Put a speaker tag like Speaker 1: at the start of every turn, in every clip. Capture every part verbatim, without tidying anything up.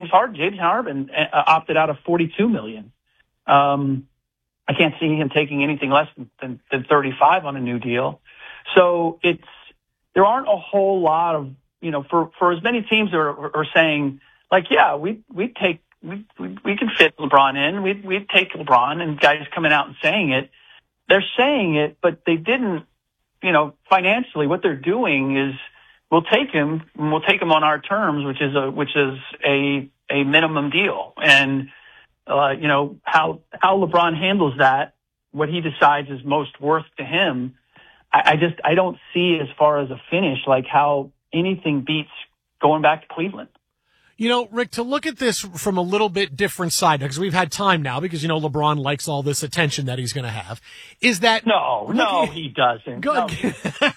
Speaker 1: James Harden. James Harden uh, opted out of forty-two million dollars. Um, I can't see him taking anything less than, than, than thirty-five on a new deal. So it's, there aren't a whole lot of, you know, for, for as many teams are, are saying, like, yeah, we, we take, we, we, we can fit LeBron in. We, we take LeBron, and guys coming out and saying it. They're saying it, but they didn't, you know, financially, what they're doing is we'll take him and we'll take him on our terms, which is a, which is a, a minimum deal. And, uh, you know, how, how LeBron handles that, what he decides is most worth to him. I, I just, I don't see as far as a finish, like how anything beats going back to Cleveland.
Speaker 2: You know, Rick, to look at this from a little bit different side, because we've had time now, because, you know, LeBron likes all this attention that he's going to have, is that...
Speaker 1: No, no, he doesn't.
Speaker 2: Go
Speaker 1: no, he,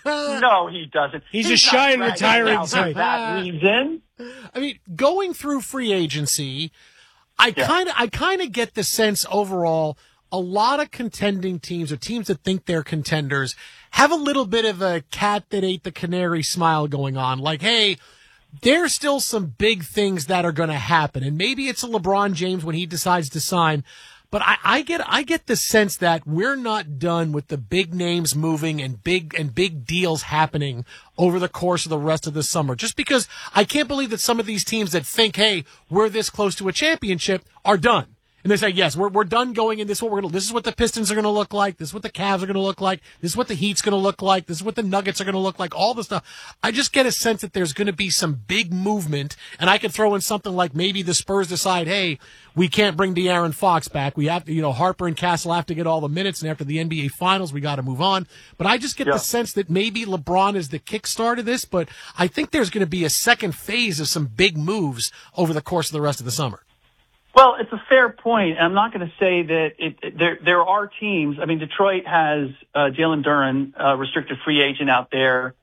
Speaker 1: no, he doesn't.
Speaker 3: He's,
Speaker 1: he's
Speaker 3: a shy and retiring
Speaker 1: type. For that reason.
Speaker 2: I mean, going through free agency, I
Speaker 1: Yeah.
Speaker 2: kind of I kind of get the sense overall a lot of contending teams, or teams that think they're contenders, have a little bit of a cat that ate the canary smile going on. Like, hey, there's still some big things that are going to happen. And maybe it's a LeBron James when he decides to sign. But I, I get I get the sense that we're not done with the big names moving and big and big deals happening over the course of the rest of the summer. Just because I can't believe that some of these teams that think, hey, we're this close to a championship, are done. And they say, yes, we're we're done going in. This is what we're gonna, this is what the Pistons are going to look like. This is what the Cavs are going to look like. This is what the Heat's going to look like. This is what the Nuggets are going to look like. All the stuff. I just get a sense that there's going to be some big movement, and I could throw in something like maybe the Spurs decide, hey, we can't bring De'Aaron Fox back. We have to, you know, Harper and Castle have to get all the minutes, and after the N B A Finals, we got to move on. But I just get
Speaker 1: Yeah.
Speaker 2: the sense that maybe LeBron is the kickstart of this, but I think there's going to be a second phase of some big moves over the course of the rest of the summer.
Speaker 1: Well, it's a fair point. I'm not going to say that it, it, there there are teams. I mean, Detroit has uh, Jalen Duren, uh, restricted free agent out there,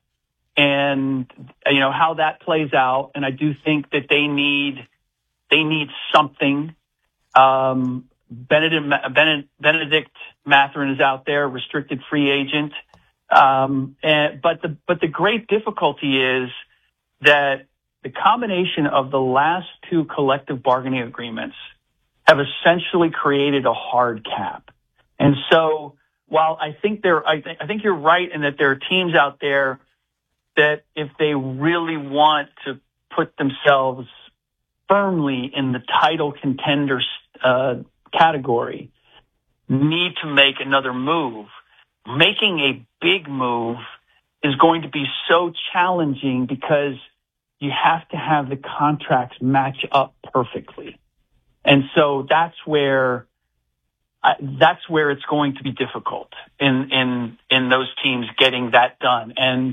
Speaker 1: and you know how that plays out. And I do think that they need they need something. Um, Benedict, Benedict, Benedict Mathurin is out there, restricted free agent. Um, and but the but the great difficulty is that the combination of the last two collective bargaining agreements have essentially created a hard cap. And so while I think there, I, th- I think you're right in that there are teams out there that if they really want to put themselves firmly in the title contenders uh, category, need to make another move. Making a big move is going to be so challenging because you have to have the contracts match up perfectly. And so that's where, uh, that's where it's going to be difficult in, in, in those teams getting that done. And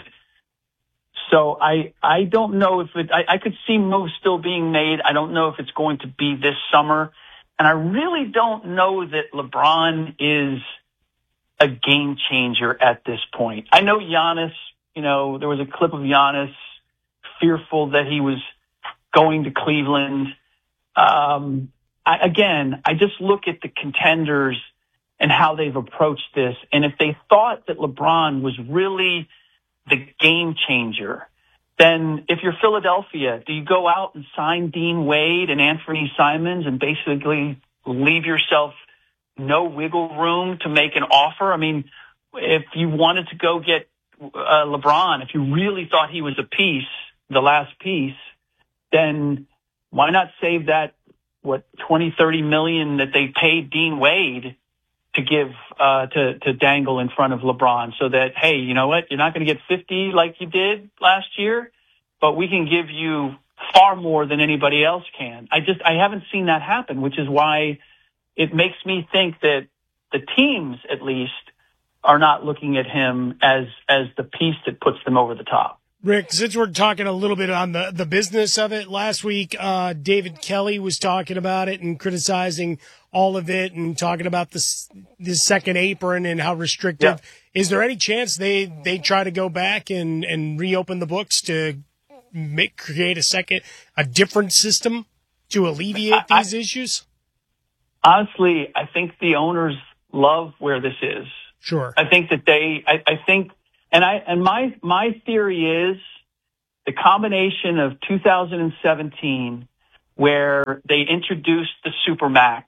Speaker 1: so I, I don't know if it, I, I could see moves still being made. I don't know if it's going to be this summer. And I really don't know that LeBron is a game changer at this point. I know Giannis, you know, there was a clip of Giannis fearful that he was going to Cleveland. Um, I, again, I just look at the contenders and how they've approached this. And if they thought that LeBron was really the game changer, then if you're Philadelphia, do you go out and sign Dean Wade and Anthony Simons and basically leave yourself no wiggle room to make an offer? I mean, if you wanted to go get uh, LeBron, if you really thought he was a piece, the last piece, then why not save that, what, twenty, thirty million that they paid Dean Wade to give, uh, to, to dangle in front of LeBron so that, hey, you know what? You're not going to get fifty like you did last year, but we can give you far more than anybody else can. I just, I haven't seen that happen, which is why it makes me think that the teams, at least, are not looking at him as, as the piece that puts them over the top.
Speaker 3: Rick, since we're talking a little bit on the, the business of it, last week uh, David Kelly was talking about it and criticizing all of it and talking about this this second apron and how restrictive. Yeah. Is there any chance they, they try to go back and, and reopen the books to make create a second, a different system to alleviate
Speaker 1: I,
Speaker 3: these
Speaker 1: I, issues?
Speaker 3: Honestly,
Speaker 1: I think the owners love where this is.
Speaker 3: Sure.
Speaker 1: I think that they, I, I think, and I, and my, my theory is the combination of two thousand seventeen where they introduced the Supermax,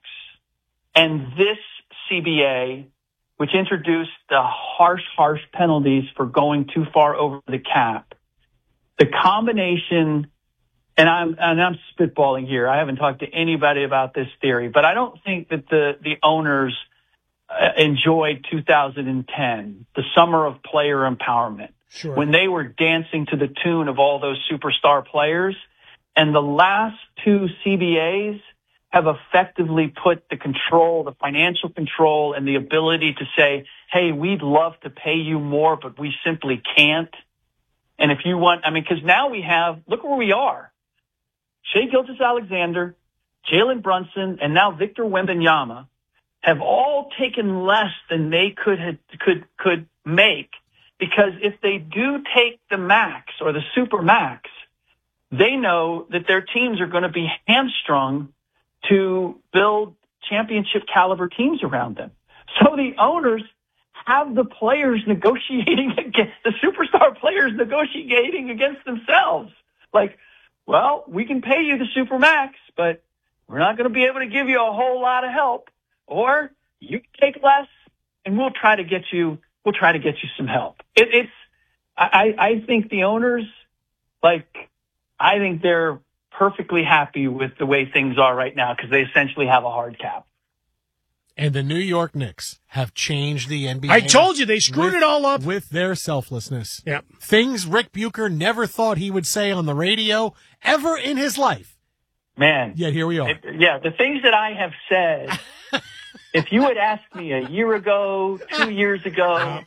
Speaker 1: and this C B A, which introduced the harsh, harsh penalties for going too far over the cap. The combination, and I'm and I'm spitballing here. I haven't talked to anybody about this theory, but I don't think that the the owners uh, enjoyed two thousand ten, the summer of player empowerment,
Speaker 3: sure.
Speaker 1: when they were dancing to the tune of all those superstar players. And the last two C B As have effectively put the control, the financial control, and the ability to say, hey, we'd love to pay you more, but we simply can't. And if you want, I mean, because now we have, look where we are. Shai Gilgeous-Alexander, Jalen Brunson, and now Victor Wembanyama have all taken less than they could have, could could make, because if they do take the max or the super max, they know that their teams are going to be hamstrung to build championship caliber teams around them. So the owners have the players negotiating against the superstar players negotiating against themselves. Like, well, we can pay you the super max, but we're not going to be able to give you a whole lot of help, or you take less and we'll try to get you, we'll try to get you some help. It, it's, I, I think the owners, like, I think they're perfectly happy with the way things are right now because they essentially have a hard cap.
Speaker 2: And the New York Knicks have changed the N B A.
Speaker 3: I told you, they screwed
Speaker 2: with,
Speaker 3: it all up.
Speaker 2: With their selflessness.
Speaker 3: Yep.
Speaker 2: Things Rick Bucher never thought he would say on the radio ever in his life.
Speaker 1: Man.
Speaker 2: Yet here we are.
Speaker 1: It, yeah, the things that I have said, if you had asked me a year ago, two years ago,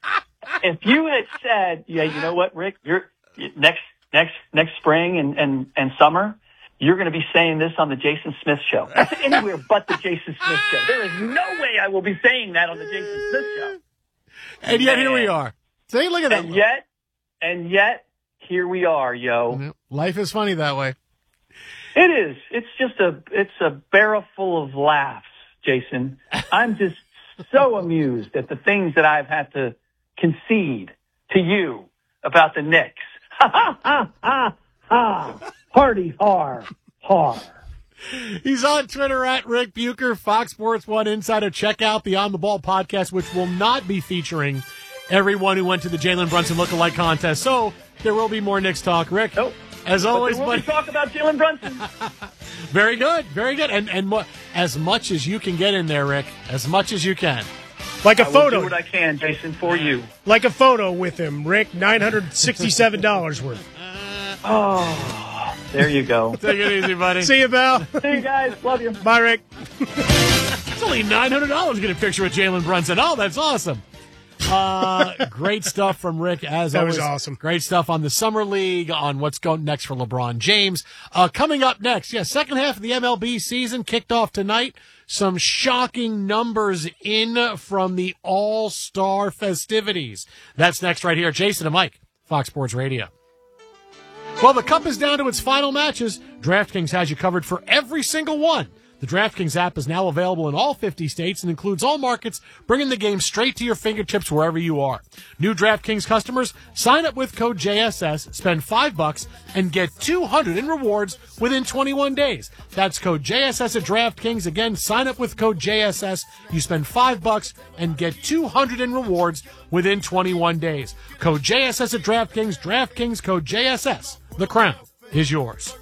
Speaker 1: if you had said, yeah, you know what, Rick, you're next next next spring and, and, and summer, you're going to be saying this on the Jason Smith Show. I said anywhere but the Jason Smith Show. There is no way I will be saying that on the Jason Smith Show.
Speaker 2: And yet here we are. See, look at that.
Speaker 1: And yet, and yet, here we are, yo.
Speaker 2: Life is funny that way.
Speaker 1: It is. It's just a, it's a barrel full of laughs, Jason. I'm just so amused at the things that I've had to concede to you about the Knicks. Ha, ha, ha, ha, ha. Party har, har.
Speaker 2: He's on Twitter at Rick Bucher, Fox Sports one Insider. Check out the On the Ball podcast, which will not be featuring everyone who went to the Jalen Brunson lookalike contest. So there will be more Knicks talk. Rick,
Speaker 1: nope.
Speaker 2: as always,
Speaker 1: but there will be talk about Jalen Brunson.
Speaker 2: Very good, very good, and and mo- as much as you can get in there, Rick, as much as you can.
Speaker 3: Like a
Speaker 1: I
Speaker 3: photo.
Speaker 1: will do what I can, Jason, for you.
Speaker 3: Like a photo with him, Rick. Nine hundred sixty-seven dollars worth.
Speaker 1: Oh, there you go.
Speaker 2: Take it easy, buddy.
Speaker 3: See you, Val.
Speaker 1: See you guys. Love you.
Speaker 3: Bye, Rick.
Speaker 2: It's only nine hundred dollars to get a picture with Jalen Brunson. Oh, that's awesome. Uh, great stuff from Rick, as
Speaker 3: that
Speaker 2: always.
Speaker 3: That was awesome.
Speaker 2: Great stuff on the Summer League, on what's going next for LeBron James. Uh, coming up next, yeah, second half of the M L B season kicked off tonight. Some shocking numbers in from the All-Star festivities. That's next right here. Jason and Mike, Fox Sports Radio. Well, the Cup is down to its final matches. DraftKings has you covered for every single one. The DraftKings app is now available in all fifty states and includes all markets, bringing the game straight to your fingertips wherever you are. New DraftKings customers, sign up with code J S S, spend five bucks, and get two hundred in rewards within twenty-one days. That's code J S S at DraftKings. Again, sign up with code J S S. You spend five bucks and get two hundred in rewards within twenty-one days. Code J S S at DraftKings. DraftKings code J S S. The crown is yours.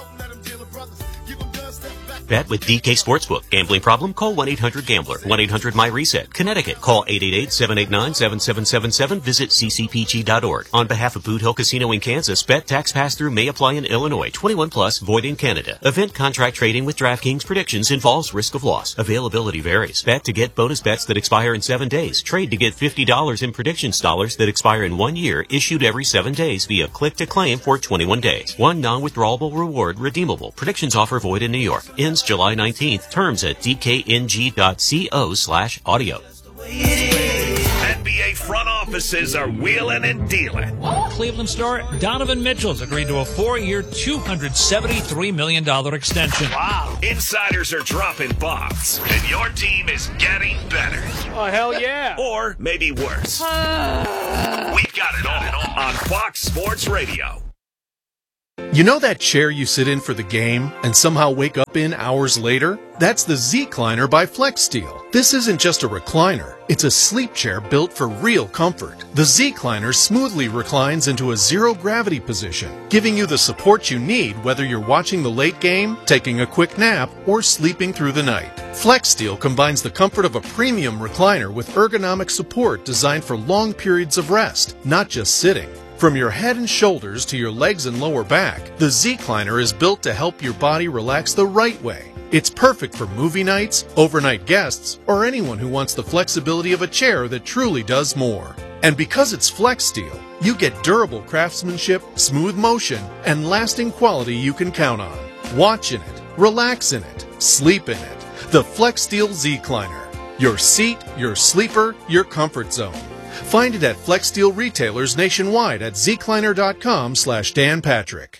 Speaker 4: Bet with D K Sportsbook. Gambling problem? Call one eight hundred gambler. one eight hundred my reset. Connecticut. Call eight eight eight, seven eight nine, seven seven seven seven. Visit c c p g dot org. On behalf of Boot Hill Casino in Kansas, bet tax pass-through may apply in Illinois. twenty-one plus, void in Canada. Event contract trading with DraftKings predictions involves risk of loss. Availability varies. Bet to get bonus bets that expire in seven days. Trade to get fifty dollars in predictions dollars that expire in one year, issued every seven days via click to claim for twenty-one days. One non-withdrawable reward redeemable. Predictions offer void in New York. Ends July nineteenth. Terms at d k n g dot co slash audio.
Speaker 5: N B A front offices are wheeling and dealing.
Speaker 6: Cleveland star Donovan Mitchell's agreed to a four-year, two hundred seventy-three million dollars extension.
Speaker 5: Wow. Insiders are dropping bombs, and your team is getting better.
Speaker 7: Oh, hell yeah.
Speaker 5: Or maybe worse. We've got it all on Fox Sports Radio.
Speaker 7: You know that chair you sit in for the game and somehow wake up in hours later? That's the Z-Cliner by FlexSteel. This isn't just a recliner. It's a sleep chair built for real comfort. The Z-Cliner smoothly reclines into a zero-gravity position, giving you the support you need whether you're watching the late game, taking a quick nap, or sleeping through the night. FlexSteel combines the comfort of a premium recliner with ergonomic support designed for long periods of rest, not just sitting. From your head and shoulders to your legs and lower back, the Z-Cliner is built to help your body relax the right way. It's perfect for movie nights, overnight guests, or anyone who wants the flexibility of a chair that truly does more. And because it's FlexSteel, you get durable craftsmanship, smooth motion, and lasting quality you can count on. Watch in it, relax in it, sleep in it. The FlexSteel Z-Cliner. Your seat, your sleeper, your comfort zone. Find it at FlexSteel retailers nationwide at zcliner.com slash Dan Patrick.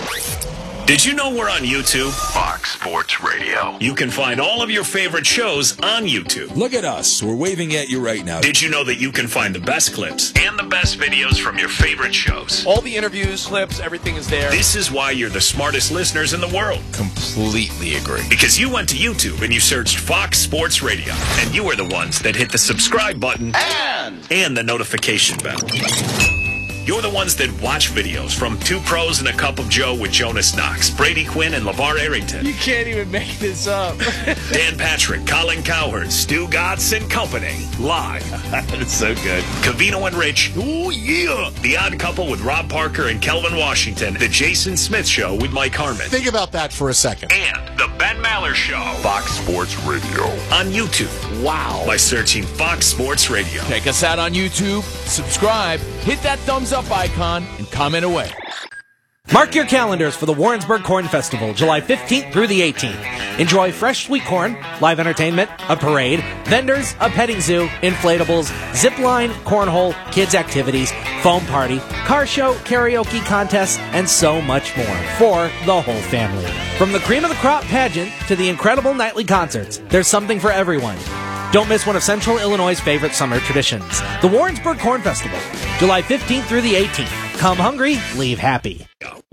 Speaker 5: Did you know we're on YouTube?
Speaker 8: Fox Sports Radio.
Speaker 5: You can find all of your favorite shows on YouTube.
Speaker 9: Look at us. We're waving at you right now.
Speaker 5: Did you know that you can find the best clips and the best videos from your favorite shows?
Speaker 10: All the interviews, clips, everything is there.
Speaker 5: This is why you're the smartest listeners in the world.
Speaker 9: Completely agree.
Speaker 5: Because you went to YouTube and you searched Fox Sports Radio. And you were the ones that hit the subscribe button
Speaker 8: And,
Speaker 5: and the notification bell. You're the ones that watch videos from Two Pros and a Cup of Joe with Jonas Knox, Brady Quinn, and LeVar Arrington.
Speaker 10: You can't even make this up.
Speaker 5: Dan Patrick, Colin Cowherd, Stu Gotts and Company. Live.
Speaker 10: It's so good.
Speaker 5: Covino and Rich. Oh, yeah. The Odd Couple with Rob Parker and Kelvin Washington. The Jason Smith Show with Mike Harmon.
Speaker 2: Think about that for a second.
Speaker 5: And the Ben Maller Show.
Speaker 8: Fox Sports Radio.
Speaker 5: On YouTube.
Speaker 10: Wow.
Speaker 5: By searching Fox Sports Radio.
Speaker 10: Check us out on YouTube. Subscribe. Hit that thumbs up icon and comment away.
Speaker 11: Mark your calendars for the Warrensburg Corn Festival, July fifteenth through the eighteenth. Enjoy fresh sweet corn, live entertainment, a parade, vendors, a petting zoo, inflatables, zip line, cornhole, kids activities, foam party, car show, karaoke contest, and so much more for the whole family. From the cream of the crop pageant to the incredible nightly concerts, there's something for everyone. Don't miss one of Central Illinois' favorite summer traditions, the Warrensburg Corn Festival, July fifteenth through the eighteenth. Come hungry, leave happy.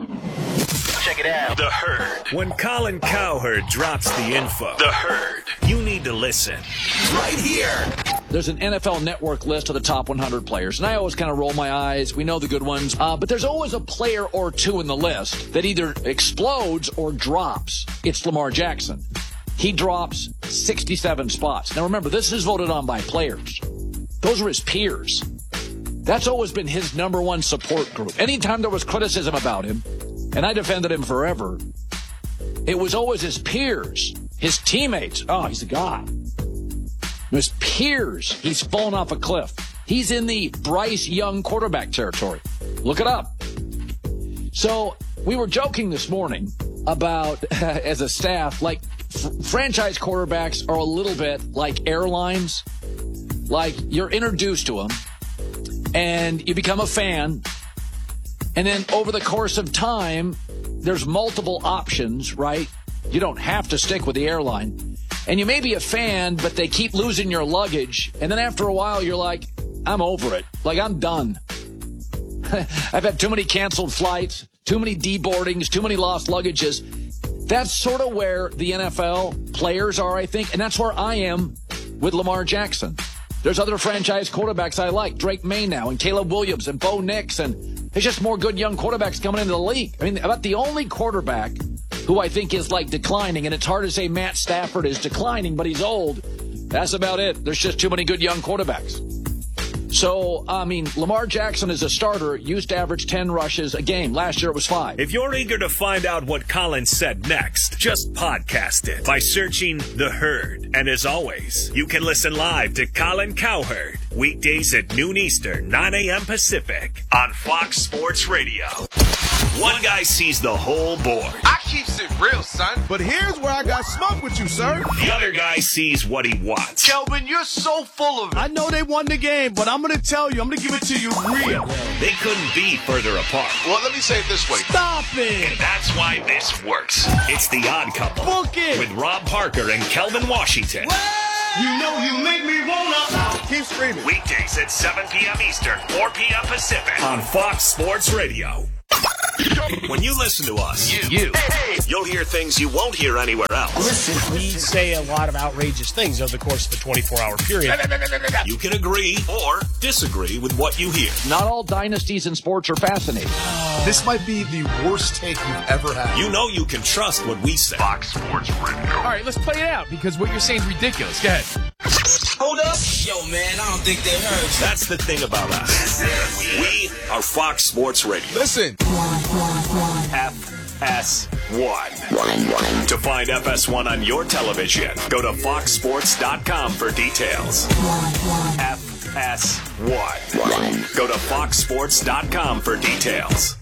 Speaker 8: Check it out.
Speaker 5: The Herd. When Colin Cowherd drops the info, The Herd, you need to listen.
Speaker 8: Right here.
Speaker 12: There's an N F L Network list of the top one hundred players, and I always kind of roll my eyes. We know the good ones, uh, but there's always a player or two in the list that either explodes or drops. It's Lamar Jackson. He drops sixty-seven spots. Now remember, this is voted on by players. Those are his peers. That's always been his number one support group. Anytime there was criticism about him, and I defended him forever, it was always his peers, his teammates. Oh, he's a god. His peers, he's fallen off a cliff. He's in the Bryce Young quarterback territory. Look it up. So we were joking this morning about, as a staff, like f- franchise quarterbacks are a little bit like airlines. Like you're introduced to them and you become a fan. And then over the course of time, there's multiple options, right? You don't have to stick with the airline. And you may be a fan, but they keep losing your luggage. And then after a while, you're like, I'm over it. Like, I'm done. I've had too many canceled flights, too many deboardings, too many lost luggages. That's sort of where the N F L players are, I think. And that's where I am with Lamar Jackson. There's other franchise quarterbacks I like. Drake May now and Caleb Williams and Bo Nix. And there's just more good young quarterbacks coming into the league. I mean, about the only quarterback who I think is like declining, and it's hard to say Matt Stafford is declining, but he's old. That's about it. There's just too many good young quarterbacks. So, I mean, Lamar Jackson is a starter, used to average ten rushes a game. Last year it was five.
Speaker 5: If you're eager to find out what Colin said next, just podcast it by searching The Herd. And as always, you can listen live to Colin Cowherd weekdays at noon Eastern, nine a.m. Pacific on Fox Sports Radio. One guy sees the whole board.
Speaker 8: I keeps it real, son. But here's where I got smoke with you, sir.
Speaker 5: The other guy sees what he wants.
Speaker 8: Kelvin, you're so full of it.
Speaker 13: I know they won the game, but I'm going to tell you, I'm going to give it to you real.
Speaker 5: They couldn't be further apart.
Speaker 8: Well, let me say it this way.
Speaker 13: Stop it.
Speaker 5: And that's why this works. It's The Odd Couple.
Speaker 13: Book it.
Speaker 5: With Rob Parker and Kelvin Washington.
Speaker 13: You know you make me wanna.
Speaker 8: Keep screaming.
Speaker 5: Weekdays at seven p.m. Eastern, four p.m. Pacific on Fox Sports Radio. When you listen to us,
Speaker 9: You. you.
Speaker 5: you'll hear things you won't hear anywhere else.
Speaker 3: Listen, we say a lot of outrageous things over the course of a twenty-four hour period.
Speaker 5: You can agree or disagree with what you hear.
Speaker 12: Not all dynasties in sports are fascinating.
Speaker 8: This might be the worst take you've ever had.
Speaker 5: You know you can trust what we say. Fox Sports Radio.
Speaker 10: All right, let's play it out because what you're saying is ridiculous. Go ahead.
Speaker 14: Hold up. Yo, man, I don't think they heard you.
Speaker 5: That's the thing about us. We are Fox Sports Radio.
Speaker 8: Listen.
Speaker 5: F S one. To find F S one on your television, go to fox sports dot com for details. F S one. Go to fox sports dot com for details.